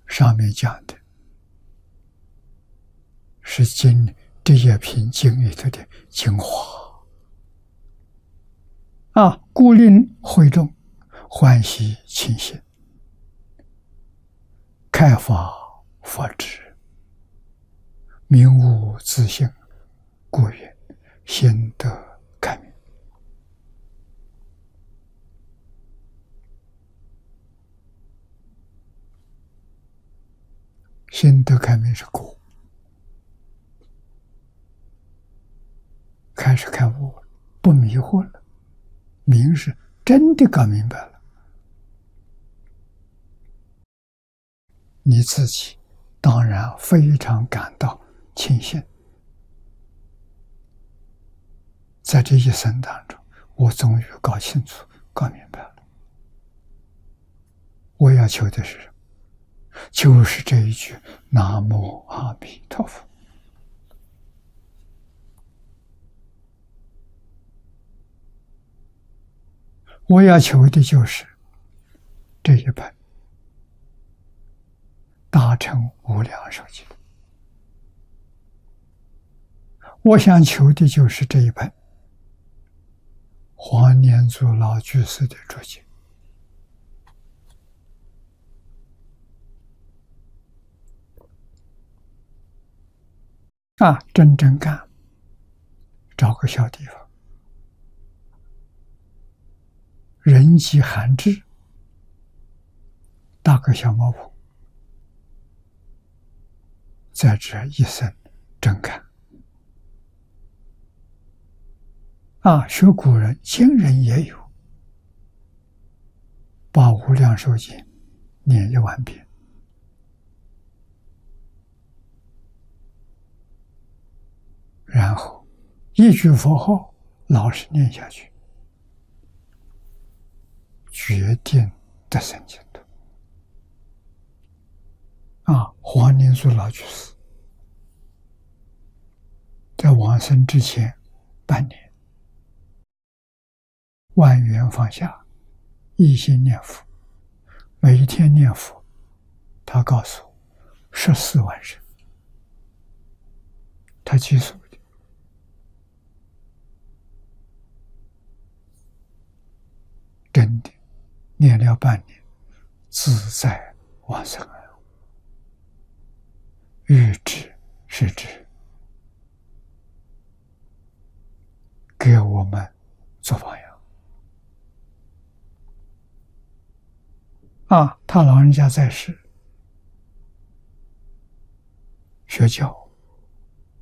上面讲的是这一篇经里头的精华啊，故令会众欢喜清心，开发佛智，明悟自性，故曰心得开明。心得开明是果，开始开悟了，不迷惑了，明是真的搞明白了。你自己当然非常感到庆幸，在这一生当中，我终于搞清楚、搞明白了。我要求的是什么？就是这一句南无阿弥陀佛。我要求的就是这一本大乘无量寿经。我想求的就是这一本黄念祖老居士的注解。真正干，找个小地方，人迹罕至，搭个小茅棚，在这一生真干。学古人今人也有，把无量寿经念1万遍，然后一句佛号老实念下去，决定得生净土。黄念祖老居士在往生之前半年，万缘放下，一心念佛，每一天念佛，他告诉我14万声，他记述的。真的念了半年，自在往生了。欲知是知，给我们做榜样。他老人家在世学教，